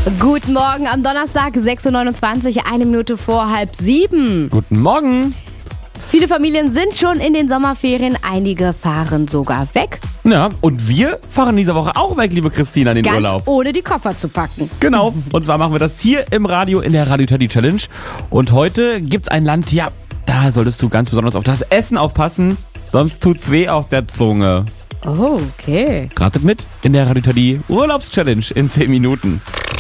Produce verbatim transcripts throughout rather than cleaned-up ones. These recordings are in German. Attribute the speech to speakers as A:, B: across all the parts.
A: Guten Morgen am Donnerstag, sechs Uhr neunundzwanzig, eine Minute vor halb sieben.
B: Guten Morgen.
A: Viele Familien sind schon in den Sommerferien, einige fahren sogar weg.
B: Ja, und wir fahren diese Woche auch weg, liebe Christina, in den
A: Ganz
B: Urlaub.
A: ohne die Koffer zu packen.
B: Genau, und zwar machen wir das hier im Radio in der Radio Teddy Challenge. Und heute gibt's ein Land, ja, da solltest du ganz besonders auf das Essen aufpassen, sonst tut's weh auf der Zunge.
A: Oh, okay.
B: Ratet mit in der Radio Teddy Urlaubschallenge in zehn Minuten.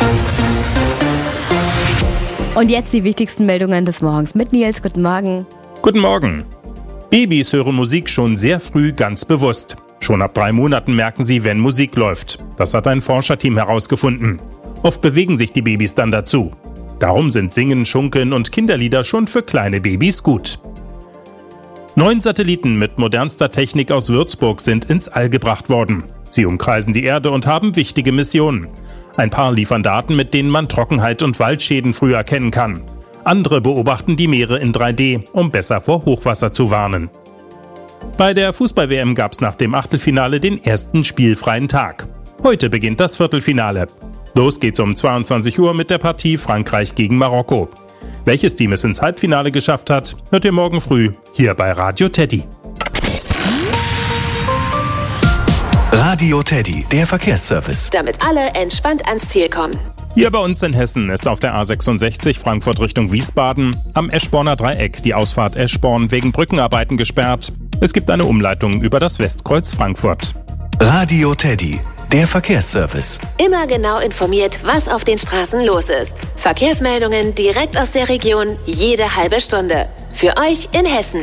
A: Und jetzt die wichtigsten Meldungen des Morgens mit Nils. Guten Morgen.
C: Guten Morgen. Babys hören Musik schon sehr früh ganz bewusst. Schon ab drei Monaten merken sie, wenn Musik läuft. Das hat ein Forscherteam herausgefunden. Oft bewegen sich die Babys dann dazu. Darum sind Singen, Schunkeln und Kinderlieder schon für kleine Babys gut. Neun Satelliten mit modernster Technik aus Würzburg sind ins All gebracht worden. Sie umkreisen die Erde und haben wichtige Missionen. Ein paar liefern Daten, mit denen man Trockenheit und Waldschäden früh erkennen kann. Andere beobachten die Meere in drei D, um besser vor Hochwasser zu warnen. Bei der Fußball-W M gab es nach dem Achtelfinale den ersten spielfreien Tag. Heute beginnt das Viertelfinale. Los geht's um zweiundzwanzig Uhr mit der Partie Frankreich gegen Marokko. Welches Team es ins Halbfinale geschafft hat, hört ihr morgen früh hier bei Radio Teddy.
D: Radio Teddy, der Verkehrsservice.
E: Damit alle entspannt ans Ziel kommen.
C: Hier bei uns in Hessen ist auf der A sechsundsechzig Frankfurt Richtung Wiesbaden am Eschborner Dreieck die Ausfahrt Eschborn wegen Brückenarbeiten gesperrt. Es gibt eine Umleitung über das Westkreuz Frankfurt.
D: Radio Teddy, der Verkehrsservice.
E: Immer genau informiert, was auf den Straßen los ist. Verkehrsmeldungen direkt aus der Region, jede halbe Stunde. Für euch in Hessen.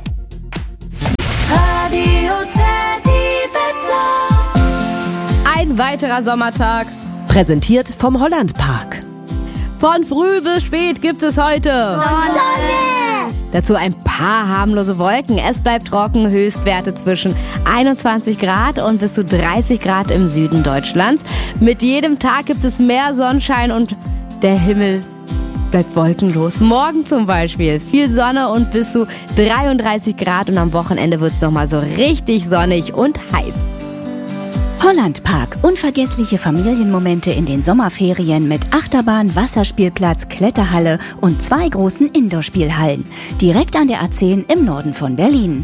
F: Radio Teddy Wetter.
A: Ein weiterer Sommertag.
G: Präsentiert vom Hollandpark.
A: Von früh bis spät gibt es heute
F: Sonne.
A: Dazu ein paar harmlose Wolken. Es bleibt trocken, Höchstwerte zwischen einundzwanzig Grad und bis zu dreißig Grad im Süden Deutschlands. Mit jedem Tag gibt es mehr Sonnenschein und der Himmel bleibt wolkenlos. Morgen zum Beispiel viel Sonne und bis zu dreiunddreißig Grad und am Wochenende wird es nochmal so richtig sonnig und heiß.
H: Hollandpark. Unvergessliche Familienmomente in den Sommerferien mit Achterbahn, Wasserspielplatz, Kletterhalle und zwei großen Indoor-Spielhallen. Direkt an der A zehn im Norden von Berlin.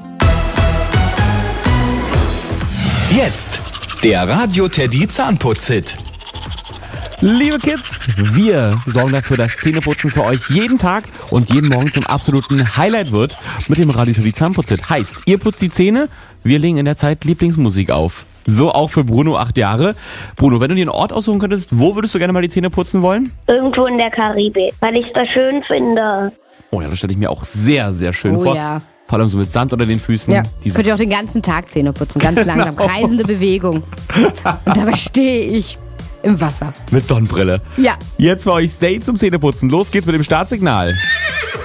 D: Jetzt der Radio Teddy Zahnputz-Hit.
B: Liebe Kids, wir sorgen dafür, dass Zähneputzen für euch jeden Tag und jeden Morgen zum absoluten Highlight wird mit dem Radio Teddy Zahnputz-Hit. Heißt, ihr putzt die Zähne, wir legen in der Zeit Lieblingsmusik auf. So auch für Bruno, acht Jahre. Bruno, wenn du dir einen Ort aussuchen könntest, wo würdest du gerne mal die Zähne putzen wollen?
I: Irgendwo in der Karibik, weil ich das schön finde.
B: Oh ja, das stelle ich mir auch sehr, sehr schön
A: Oh
B: vor.
A: ja.
B: Vor allem so mit Sand unter den Füßen.
A: Ja,
B: Dieses
A: könnt ihr auch den ganzen Tag Zähne putzen, ganz langsam,
B: Genau.
A: kreisende Bewegung. Und dabei stehe ich im Wasser.
B: mit Sonnenbrille.
A: Ja.
B: Jetzt für euch Stay zum Zähneputzen. Los geht's mit dem Startsignal.